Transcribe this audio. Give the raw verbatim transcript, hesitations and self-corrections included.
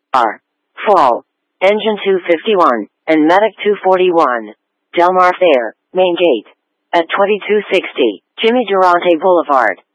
R. Fall. Engine two fifty-one, and Medic two forty-one. Del Mar Fair, Main Gate. At twenty-two sixty, Jimmy Durante Boulevard.